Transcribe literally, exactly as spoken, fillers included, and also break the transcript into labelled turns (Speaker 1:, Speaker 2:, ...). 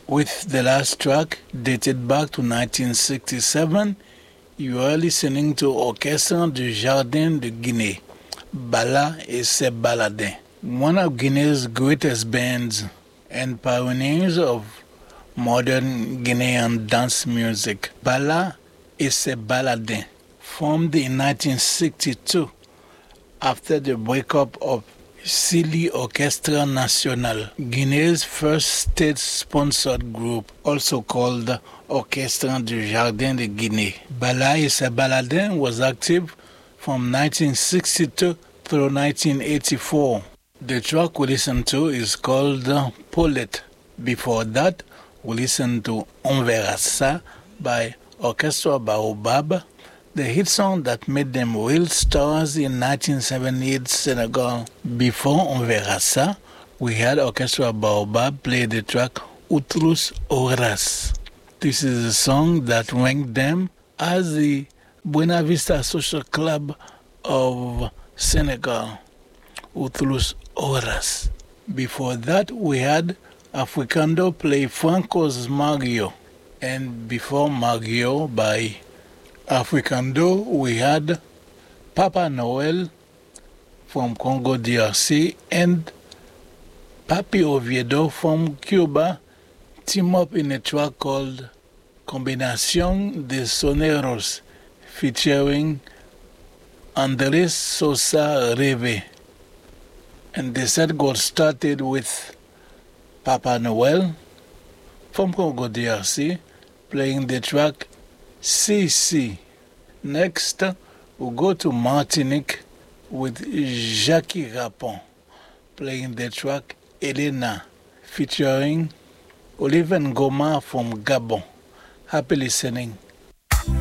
Speaker 1: with the last track dated back to nineteen sixty-seven. You are listening to Orchestre du Jardin de Guinée, Bala et ses Baladins, one of Guinea's greatest bands and pioneers of modern Guinean dance music. Bala et ses Baladins, formed in nineteen sixty-two after the breakup of Sili Orchestra National, Guinea's first state-sponsored group, also called Orchestre du Jardin de Guinée. Bala et ses Baladins was active from nineteen sixty-two through nineteen eighty-four. The track we listen to is called Paulette. Before that, we listened to On Verra Ça by Orchestra Baobab, the hit song that made them real stars in nineteen seventy-eight Senegal. Before On Verra Ça, we had Orchestra Baobab play the track Outros Horas. This is a song that ranked them as the Buena Vista Social Club of Senegal. Outros Horas. Before that, we had Africando play Franco's Mario. And before Mario by Africando, we had Papa Noel from Congo D R C and Papi Oviedo from Cuba team up in a track called Combinación de Soneros featuring Andrés Sosa Reve. And the set got started with Papa Noel from Congo D R C playing the track C C. Next, we'll go to Martinique with Jackie Rapon playing the track Elena featuring Olive Ngoma from Gabon. Happy listening.